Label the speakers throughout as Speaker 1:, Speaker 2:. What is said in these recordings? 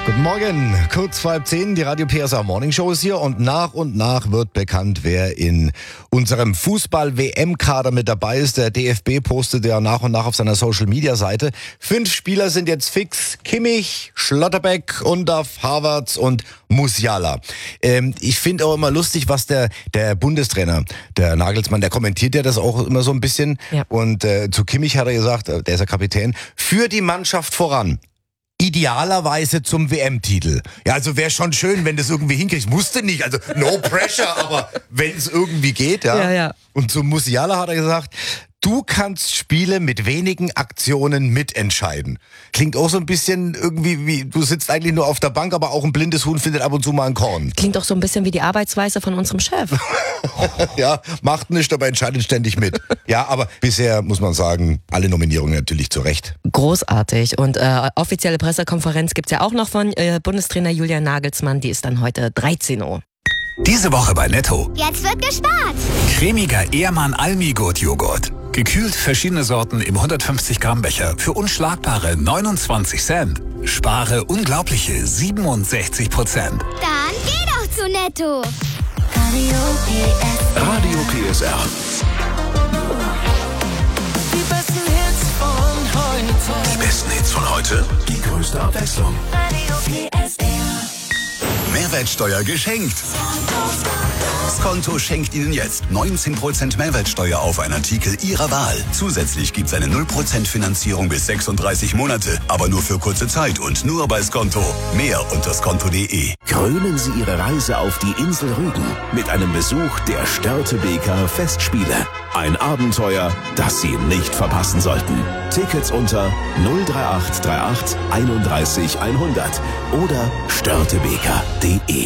Speaker 1: Guten Morgen, kurz vor 9:30, die Radio PSA Morning Show ist hier und nach wird bekannt, wer in unserem Fußball-WM-Kader mit dabei ist. Der DFB postet ja nach und nach auf seiner Social-Media-Seite. 5 Spieler sind jetzt fix: Kimmich, Schlotterbeck, Undav, Havertz und Musiala. Ich finde auch immer lustig, was der Bundestrainer, der Nagelsmann, der kommentiert ja das auch immer so ein bisschen. Ja. Und zu Kimmich hat er gesagt, der ist ja Kapitän, für die Mannschaft voran. Idealerweise zum WM-Titel. Ja, also wäre schon schön, wenn das irgendwie hinkriegt. Musste nicht, also no pressure, aber wenn es irgendwie geht, ja. Ja. Und zu Musiala hat er gesagt, du kannst Spiele mit wenigen Aktionen mitentscheiden. Klingt auch so ein bisschen irgendwie wie, du sitzt eigentlich nur auf der Bank, aber auch ein blindes Huhn findet ab und zu mal ein Korn.
Speaker 2: Klingt auch so ein bisschen wie die Arbeitsweise von unserem Chef.
Speaker 1: Ja, macht nichts, aber entscheidet ständig mit. Ja, aber bisher muss man sagen, alle Nominierungen natürlich zu Recht.
Speaker 2: Großartig. Und offizielle Pressekonferenz gibt's ja auch noch von Bundestrainer Julian Nagelsmann. Die ist dann heute 13 Uhr.
Speaker 3: Diese Woche bei Netto.
Speaker 4: Jetzt wird gespart.
Speaker 3: Cremiger Ehrmann Almigurt-Joghurt. Gekühlt verschiedene Sorten im 150 Gramm Becher für unschlagbare 29 Cent. Spare unglaubliche 67%.
Speaker 4: Dann geh doch zu Netto.
Speaker 3: Radio PSR.
Speaker 5: Die besten Hits von heute.
Speaker 3: Die besten Hits von heute. Die größte Abwechslung.
Speaker 5: Radio PSR.
Speaker 3: Mehrwertsteuer geschenkt. Skonto schenkt Ihnen jetzt 19% Mehrwertsteuer auf einen Artikel Ihrer Wahl. Zusätzlich gibt's eine 0% Finanzierung bis 36 Monate, aber nur für kurze Zeit und nur bei Skonto. Mehr unter skonto.de.
Speaker 6: Krönen Sie Ihre Reise auf die Insel Rügen mit einem Besuch der Störtebeker Festspiele. Ein Abenteuer, das Sie nicht verpassen sollten. Tickets unter 03838 31 100 oder störtebeker.de.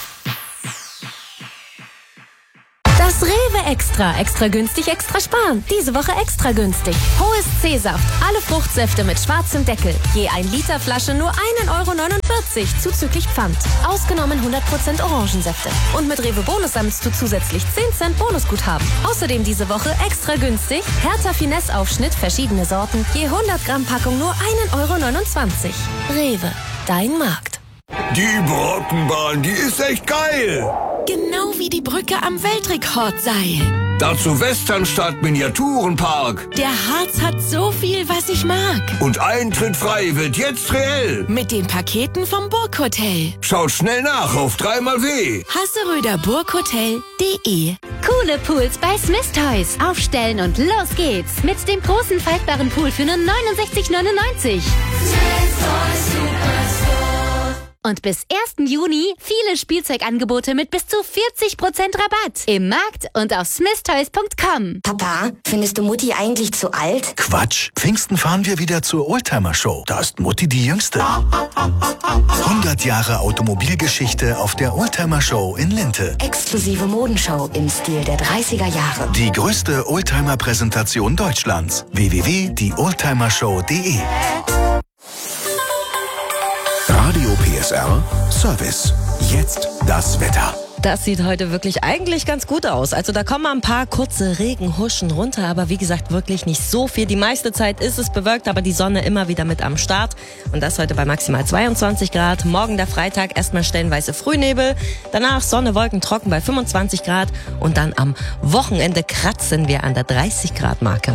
Speaker 7: Das Rewe Extra. Extra günstig, extra sparen. Diese Woche extra günstig. Hohes C-Saft. Alle Fruchtsäfte mit schwarzem Deckel. Je 1 Liter Flasche nur 1,49 € zuzüglich Pfand. Ausgenommen 100% Orangensäfte. Und mit Rewe Bonus sammelst du zusätzlich 10 Cent Bonusguthaben. Außerdem diese Woche extra günstig. Hertha Finesse Aufschnitt, verschiedene Sorten. Je 100 Gramm Packung nur 1,29 €. Rewe. Dein Markt.
Speaker 8: Die Brockenbahn, die ist echt geil.
Speaker 7: Genau wie die Brücke am Weltrekordseil.
Speaker 8: Dazu Westernstadt Miniaturenpark.
Speaker 7: Der Harz hat so viel, was ich mag.
Speaker 8: Und Eintritt frei wird jetzt reell.
Speaker 7: Mit den Paketen vom Burghotel.
Speaker 8: Schaut schnell nach auf 3xW.
Speaker 7: Hasseröder-Burghotel.de.
Speaker 9: Coole Pools bei Smith Toys. Aufstellen und los geht's. Mit dem großen faltbaren Pool für nur 69,99 €. Und bis 1. Juni viele Spielzeugangebote mit bis zu 40% Rabatt. Im Markt und auf smithtoys.com.
Speaker 10: Papa, findest du Mutti eigentlich zu alt?
Speaker 3: Quatsch. Pfingsten fahren wir wieder zur Oldtimer-Show. Da ist Mutti die Jüngste. 100 Jahre Automobilgeschichte auf der Oldtimer-Show in Linte.
Speaker 10: Exklusive Modenshow im Stil der 30er Jahre.
Speaker 3: Die größte Oldtimer-Präsentation Deutschlands. www.dioldtimershow.de. Radio PSR Service. Jetzt das Wetter.
Speaker 2: Das sieht heute wirklich eigentlich ganz gut aus. Also da kommen ein paar kurze Regenhuschen runter, aber wie gesagt wirklich nicht so viel. Die meiste Zeit ist es bewölkt, aber die Sonne immer wieder mit am Start. Und das heute bei maximal 22 Grad. Morgen der Freitag erstmal stellenweise Frühnebel. Danach Sonne, Wolken, trocken bei 25 Grad. Und dann am Wochenende kratzen wir an der 30 Grad Marke.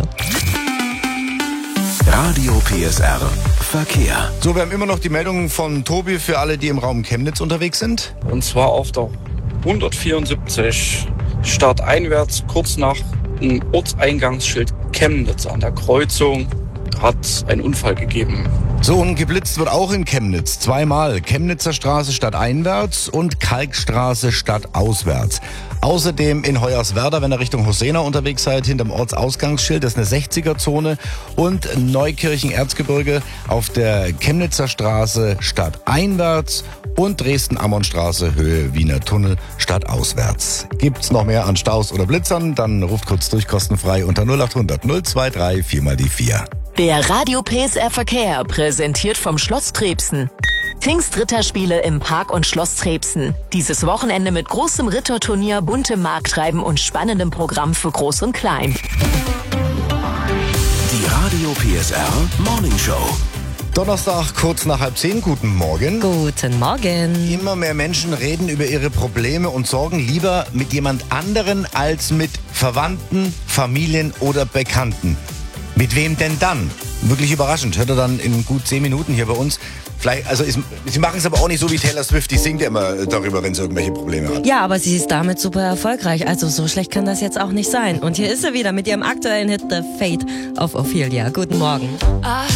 Speaker 6: Radio PSR Verkehr.
Speaker 1: So, wir haben immer noch die Meldung von Tobi für alle, die im Raum Chemnitz unterwegs sind.
Speaker 11: Und zwar auf der 174 starteinwärts, kurz nach dem Ortseingangsschild Chemnitz an der Kreuzung, hat es einen Unfall gegeben.
Speaker 1: So, und geblitzt wird auch in Chemnitz. 2-mal. Chemnitzer Straße stadteinwärts und Kalkstraße stadtauswärts. Außerdem in Hoyerswerda, wenn ihr Richtung Hosena unterwegs seid, hinterm Ortsausgangsschild, das ist eine 60er-Zone. Und Neukirchen-Erzgebirge auf der Chemnitzer Straße stadteinwärts und Dresden-Ammon-Straße, Höhe Wiener Tunnel, stadtauswärts. Gibt's noch mehr an Staus oder Blitzern, dann ruft kurz durch kostenfrei unter 0800 023 4x4.
Speaker 12: Der Radio PSR Verkehr, präsentiert vom Schloss Trebsen. Pfingstritterspiele im Park und Schloss Trebsen. Dieses Wochenende mit großem Ritterturnier, buntem Markttreiben und spannendem Programm für Groß und Klein.
Speaker 6: Die Radio PSR Morning Show.
Speaker 1: Donnerstag, kurz nach 9:30. Guten Morgen.
Speaker 2: Guten Morgen.
Speaker 1: Immer mehr Menschen reden über ihre Probleme und Sorgen lieber mit jemand anderen als mit Verwandten, Familien oder Bekannten. Mit wem denn dann? Wirklich überraschend. Hört ihr dann in gut 10 Minuten hier bei uns. Vielleicht, also sie machen es aber auch nicht so wie Taylor Swift. Die singt ja immer darüber, wenn sie irgendwelche Probleme hat.
Speaker 2: Ja, aber sie ist damit super erfolgreich. Also so schlecht kann das jetzt auch nicht sein. Und hier ist sie wieder mit ihrem aktuellen Hit The Fate auf Ophelia. Guten Morgen.